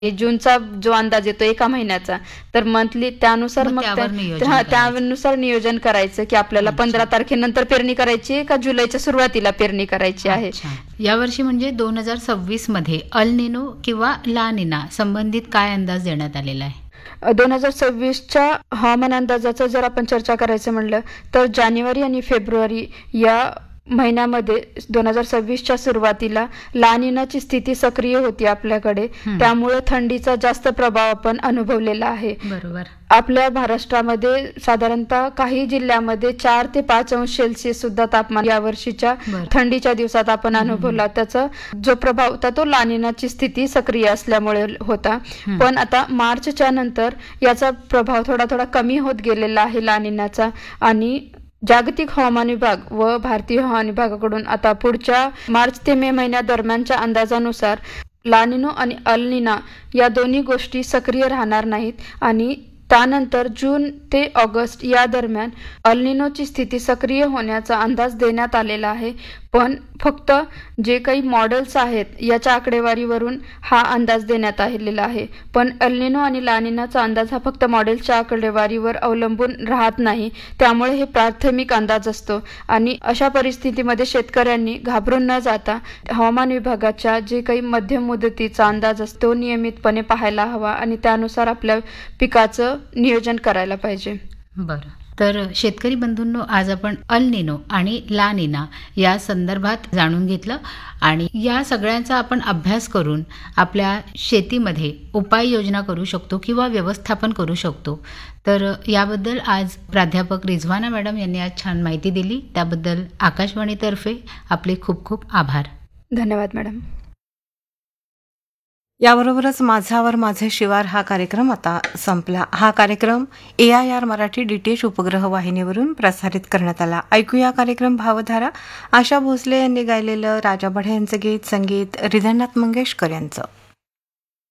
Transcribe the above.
जूनचा जो अंदाज येतो एका महिन्याचा, तर मंथली त्यानुसार मग मग त्यावर नियोजन करायचं. त्यानुसार नियोजन करायचं की आपल्याला अच्छा. 15 तारखेनंतर पेरणी करायची आहे का जुलैच्या सुरुवातीला पेरणी करायची आहे. अच्छा. यावर्षी म्हणजे 2026 मध्ये अल निनो किंवा ला निना संबंधित काय अंदाज देण्यात आलेला आहे? 2026च्या हवामान अंदाजाचं जर आपण चर्चा करायचं म्हणलं तर जानेवारी आणि फेब्रुवारी या महिन्यामध्ये 2026च्या सुरुवातीला ला निनाची स्थिती सक्रिय होती आपल्याकडे. त्यामुळे थंडीचा जास्त प्रभाव आपण अनुभवलेला आहे. बरोबर. आपल्या महाराष्ट्रामध्ये साधारणतः काही जिल्ह्यामध्ये 4 ते 5 अंश सेल्सिअस सुद्धा तापमान या वर्षीच्या बरं. थंडीच्या दिवसात आपण अनुभवला. त्याचा जो प्रभाव होता तो ला निनाची स्थिती सक्रिय असल्यामुळे होता. पण आता मार्चच्या नंतर याचा प्रभाव थोडा थोडा कमी होत गेलेला आहे ला निनाचा. आणि जागतिक हवामान विभाग व भारतीय हवामान विभागाकडून आता पुढच्या मार्च ते मे महिन्यादरम्यानच्या अंदाजानुसार ला निनो आणि अल निना या दोन्ही गोष्टी सक्रिय राहणार नाहीत आणि त्यानंतर जून ते ऑगस्ट या दरम्यान अल निनोची स्थिती सक्रिय होण्याचा अंदाज देण्यात आलेला आहे. पण फक्त जे काही मॉडेल्स आहेत याच्या आकडेवारीवरून हा अंदाज देण्यात आलेला आहे. पण अल निनो आणि ला निनाचा अंदाज हा फक्त मॉडेलच्या आकडेवारीवर अवलंबून राहत नाही. त्यामुळे हे प्राथमिक अंदाज असतो आणि अशा परिस्थितीमध्ये शेतकऱ्यांनी घाबरून न जाता हवामान विभागाच्या जे काही मध्यम मुदतीचा अंदाज असतो तो नियमितपणे पाहायला हवा आणि त्यानुसार आपल्या पिकाचं नियोजन करायला पाहिजे. बरं. तर शेतकरी बंधूंनो, आज आपण अल निनो आणि ला निना या संदर्भात जाणून घेतलं आणि या सगळ्यांचा आपण अभ्यास करून आपल्या शेतीमध्ये उपाययोजना करू शकतो किंवा व्यवस्थापन करू शकतो. तर याबद्दल आज प्राध्यापक रिझवाना मॅडम यांनी आज छान माहिती दिली. त्याबद्दल आकाशवाणीतर्फे आपले खूप खूप आभार. धन्यवाद मॅडम. याबरोबरच माझावर माझे शिवार हा कार्यक्रम आता संपला. हा कार्यक्रम AIR मराठी DTH उपग्रह वाहिनीवरून प्रसारित करण्यात आला. ऐकूया कार्यक्रम भावधारा. आशा भोसले यांनी गायलेलं राजा बढे यांचं गीत, संगीत हृदयनाथ मंगेशकर यांचं.